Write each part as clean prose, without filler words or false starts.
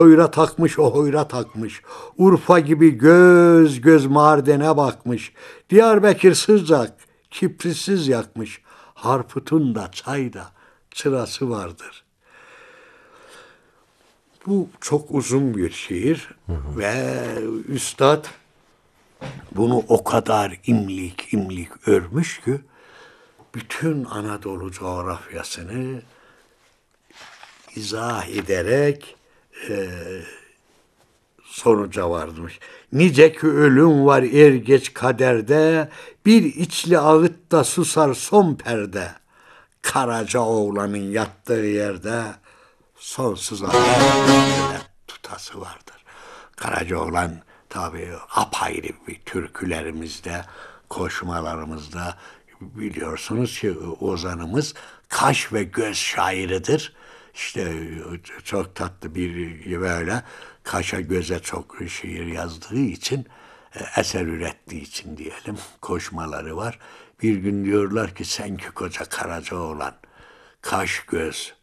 Hoyra takmış o hoyra takmış. Urfa gibi göz göz Mardin'e bakmış. Diyarbakır sıcak, kipritsiz yakmış. Harputun da çayda çırası vardır. Bu çok uzun bir şiir ve üstad bunu o kadar imlik imlik örmüş ki bütün Anadolu coğrafyasını izah ederek sonuca varmış. Nice ki ölüm var er geç kaderde, bir içli ağıtta susar son perde. Karaca oğlanın yattığı yerde sonsuz adalet tutası vardır. Karaca oğlan tabii apayrı bir türkülerimizde, koşmalarımızda biliyorsunuz ki ozanımız kaş ve göz şairidir. İşte çok tatlı bir böyle kaşa göze çok şiir yazdığı için, eser ürettiği için diyelim, koşmaları var. Bir gün diyorlar ki sen ki koca Karacaoğlan kaş göz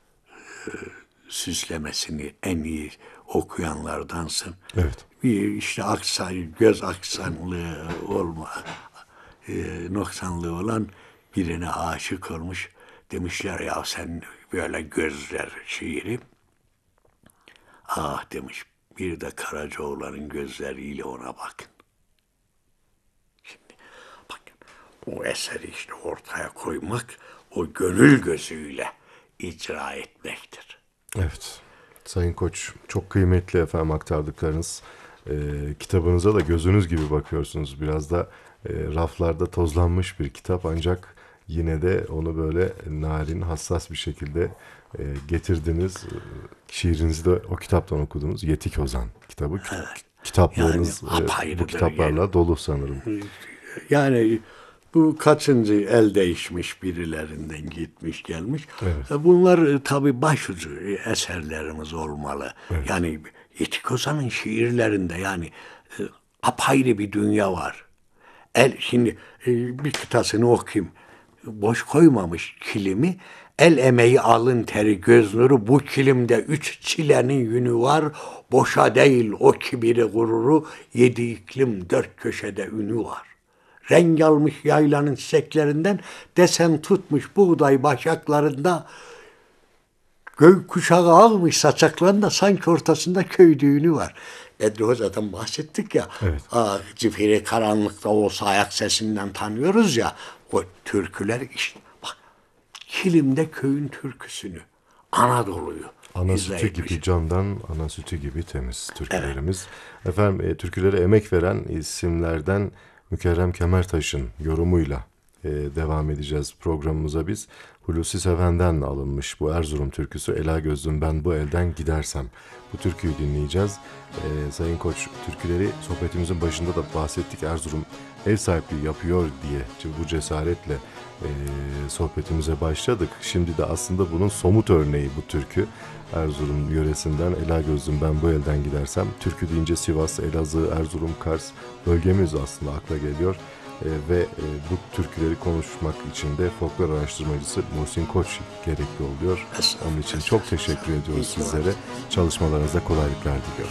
süslemesini en iyi okuyanlardansın. Evet. Bir işte göz aksanlığı noksanlığı olan birine aşık olmuş. Demişler ya sen böyle gözler şiiri. Ah demiş, bir de Karacaoğlan'ın gözleriyle ona bakın. Şimdi bakın, o eseri işte ortaya koymak, o gönül gözüyle icra etmektir. Evet. Sayın Koç, çok kıymetli efendim aktardıklarınız. Kitabınıza da gözünüz gibi bakıyorsunuz. Biraz da raflarda tozlanmış bir kitap, ancak yine de onu böyle narin, hassas bir şekilde getirdiniz. Şiirinizi de o kitaptan okudunuz. Yetik Ozan kitabı. Evet. Kitaplarınız Yani bu kitaplarla yani. dolu sanırım. Yani bu kaçıncı el değişmiş, birilerinden gitmiş gelmiş. Evet. Bunlar tabii başucu eserlerimiz olmalı. Evet. Yani Yetik Ozan'ın şiirlerinde yani apayrı bir dünya var. Şimdi bir kıtasını okuyayım. Boş koymamış kilimi. El emeği alın teri göz nuru. Bu kilimde 3 çilenin yünü var. Boşa değil o kibiri gururu. 7 iklim 4 köşede ünü var. Renk almış yaylanın çiçeklerinden. Desen tutmuş buğday başaklarında. Gökkuşağı almış saçaklarında, sanki ortasında köy düğünü var. Bedri Hoca'dan bahsettik ya. Evet. Cifiri karanlıkta olsa ayak sesinden tanıyoruz ya. O türküler işte bak, kilimde köyün türküsünü, Anadolu'yu Ana izah sütü etmiş. gibi candan, ana sütü gibi temiz türkülerimiz. Evet. Efendim türkülere emek veren isimlerden Mükerrem Kemertaş'ın yorumuyla devam edeceğiz programımıza biz. Hulusi Seven'den alınmış bu Erzurum türküsü Ela Gözlüm Ben Bu Elden Gidersem. Bu türküyü dinleyeceğiz. Sayın Koç, türküleri sohbetimizin başında da bahsettik. Erzurum ev sahipliği yapıyor diye bu cesaretle sohbetimize başladık. Şimdi de aslında bunun somut örneği bu türkü. Erzurum yöresinden Ela Gözlüm Ben Bu Elden Gidersem. Türkü deyince Sivas, Elazığ, Erzurum, Kars bölgemiz aslında akla geliyor. Ve bu türküleri konuşmak için de folklor araştırmacısı Muhsin Koç gerekli oluyor. Onun için çok teşekkür ediyoruz sizlere. Çalışmalarınızda kolaylıklar diliyoruz.